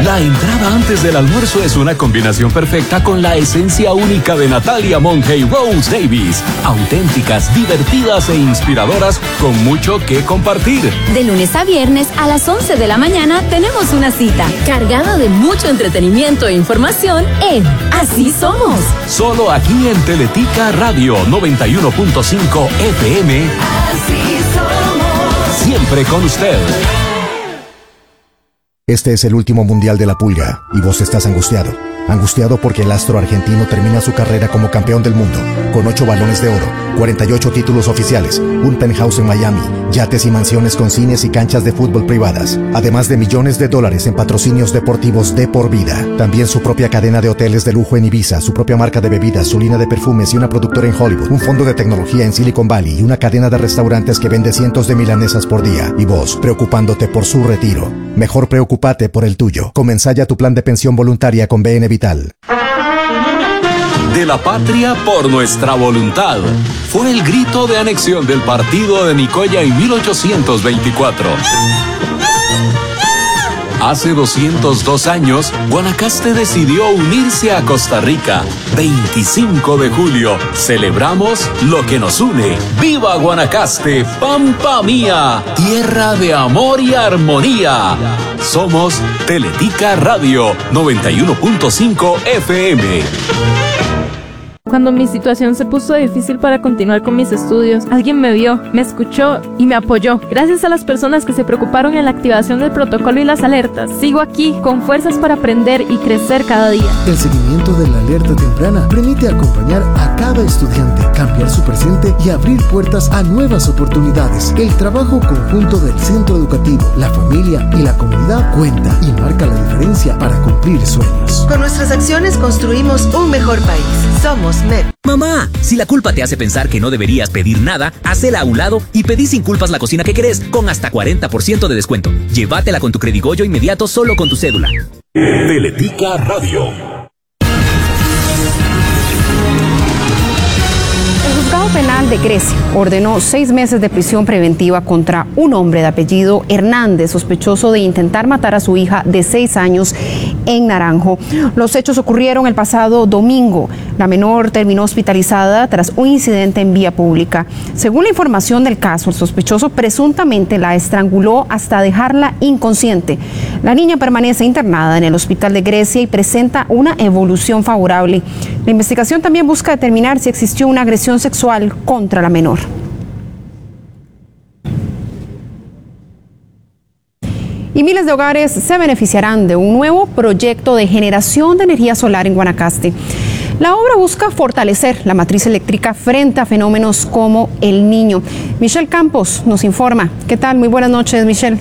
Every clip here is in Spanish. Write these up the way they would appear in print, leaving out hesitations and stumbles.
La entrada antes del almuerzo es una combinación perfecta con la esencia única de Natalia Monge y Rose Davies. Auténticas, divertidas e inspiradoras con mucho que compartir. De lunes a viernes a las 11 de la mañana tenemos una cita cargada de mucho entretenimiento e información en Así Somos. Solo aquí en Teletica Radio 91.5 FM. Así somos. Siempre con usted. Este es el último Mundial de la Pulga y vos estás angustiado. Angustiado porque el astro argentino termina su carrera como campeón del mundo, con 8 balones de oro, 48 títulos oficiales, un penthouse en Miami, yates y mansiones con cines y canchas de fútbol privadas, además de millones de dólares en patrocinios deportivos de por vida. También su propia cadena de hoteles de lujo en Ibiza, su propia marca de bebidas, su línea de perfumes y una productora en Hollywood, un fondo de tecnología en Silicon Valley y una cadena de restaurantes que vende cientos de milanesas por día. Y vos, preocupándote por su retiro. Mejor preocúpate por el tuyo. Comenzá ya tu plan de pensión voluntaria con BN Vital. De la patria por nuestra voluntad. Fue el grito de anexión del partido de Nicoya en 1824. Hace 202 años, Guanacaste decidió unirse a Costa Rica. 25 de julio, celebramos lo que nos une. ¡Viva Guanacaste, Pampa Mía! Tierra de amor y armonía. Somos Teletica Radio 91.5 FM. Cuando mi situación se puso difícil para continuar con mis estudios, alguien me vio, me escuchó y me apoyó. Gracias a las personas que se preocuparon en la activación del protocolo y las alertas, sigo aquí con fuerzas para aprender y crecer cada día. El seguimiento de la alerta temprana permite acompañar a cada estudiante, cambiar su presente y abrir puertas a nuevas oportunidades. El trabajo conjunto del centro educativo, la familia y la comunidad cuenta y marca la diferencia para cumplir sueños. Con nuestras acciones construimos un mejor país. Somos MEP. Mamá, si la culpa te hace pensar que no deberías pedir nada, hacela a un lado y pedí sin culpas la cocina que querés con hasta 40% de descuento. Llévatela con tu Credigoyo inmediato solo con tu cédula. Teletica Radio. El juzgado penal de Grecia ordenó 6 meses de prisión preventiva contra un hombre de apellido Hernández, sospechoso de intentar matar a su hija de 6 años en Naranjo. Los hechos ocurrieron el pasado domingo. La menor terminó hospitalizada tras un incidente en vía pública. Según la información del caso, el sospechoso presuntamente la estranguló hasta dejarla inconsciente. La niña permanece internada en el hospital de Grecia y presenta una evolución favorable. La investigación también busca determinar si existió una agresión sexual contra la menor. Y miles de hogares se beneficiarán de un nuevo proyecto de generación de energía solar en Guanacaste. La obra busca fortalecer la matriz eléctrica frente a fenómenos como el Niño. Michelle Campos nos informa. ¿Qué tal? Muy buenas noches, Michelle.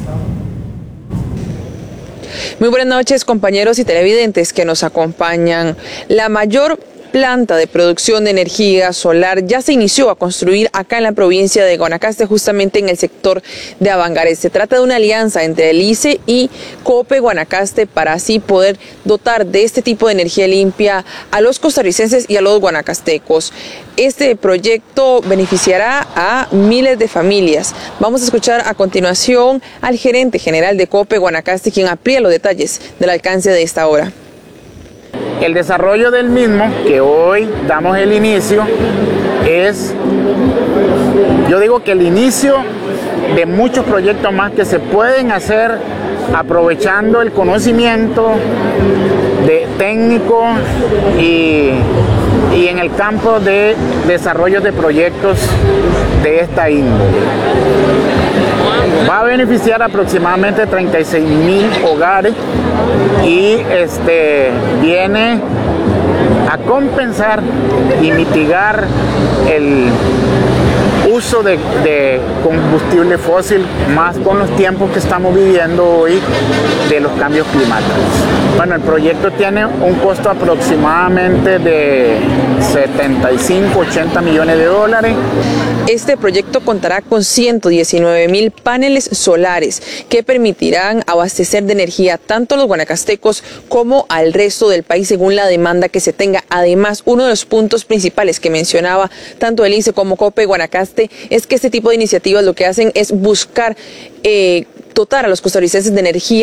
Muy buenas noches, compañeros y televidentes que nos acompañan. La mayor planta de producción de energía solar ya se inició a construir acá en la provincia de Guanacaste, justamente en el sector de Avangares. Se trata de una alianza entre el ICE y COPE Guanacaste para así poder dotar de este tipo de energía limpia a los costarricenses y a los guanacastecos. Este proyecto beneficiará a miles de familias. Vamos a escuchar a continuación al gerente general de COPE Guanacaste, quien amplía los detalles del alcance de esta obra. El desarrollo del mismo, que hoy damos el inicio, es, yo digo que el inicio de muchos proyectos más que se pueden hacer aprovechando el conocimiento de técnico y en el campo de desarrollo de proyectos de esta índole. Va a beneficiar aproximadamente 36,000 hogares y viene a compensar y mitigar el uso de combustible fósil, más con los tiempos que estamos viviendo hoy de los cambios climáticos. Bueno, el proyecto tiene un costo aproximadamente de 75-80 millones de dólares. Este proyecto contará con 119,000 paneles solares que permitirán abastecer de energía tanto a los guanacastecos como al resto del país según la demanda que se tenga. Además, uno de los puntos principales que mencionaba tanto el ICE como COPE Guanacaste es que este tipo de iniciativas lo que hacen es buscar dotar a los costarricenses de energía